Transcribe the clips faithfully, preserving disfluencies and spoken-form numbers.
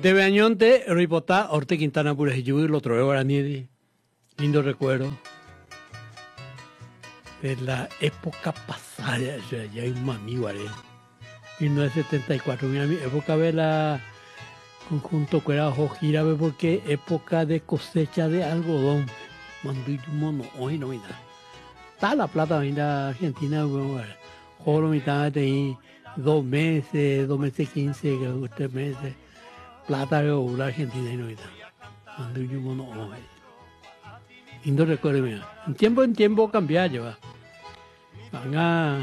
De Beañonte, Ripotá, Orte Quintana, Purejiyuy, lo trove Guaraní, lindo recuerdo de la época pasada, o sea, ya hay mami guaré, mil novecientos setenta y cuatro, mira, mi época de la conjunto que era Jojira, porque época de cosecha de algodón, mandó mono, hoy no mira, está la plata, mira, Argentina, bueno, jolo mitad de dos meses, dos meses quince, tres meses. Plata de la Argentina y no está. Cuando yo mono hoy. Y no recuerdo mira. En tiempo en tiempo cambiar lleva. Van a,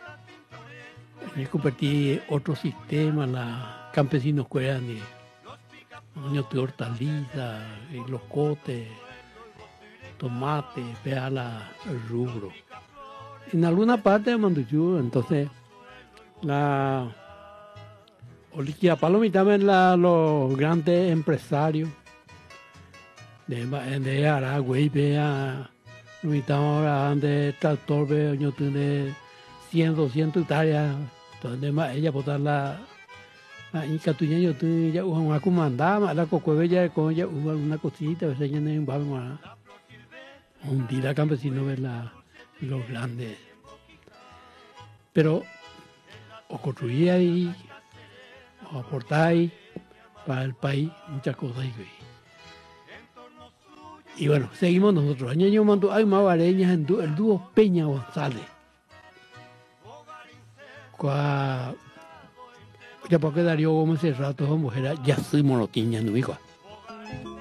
a convertir otro sistema, la campesinos cuedan y años de hortaliza, y los cotes, tomate, vea la, el rubro. En alguna parte de Manduyú, entonces, la Oliquia Palomita ven los grandes empresarios de, de Aragüey, vea, no estamos ahora de tractor, veo, yo tiene cien, doscientas hectáreas, entonces ella botar la, la inca tuya, yo tengo ya una comandada, la cocuebella con ella, hubo alguna cosita, a veces ya no hay un balón, un día campesino ver la, los grandes, pero o construía ahí, o aportáis para el país muchas cosas. Y bueno, seguimos nosotros. Año mando hay más vareñas en el dúo Peña González. Cua, ya porque Darío Gómez Serrato, mujer, ya soy monotiña, no hijo.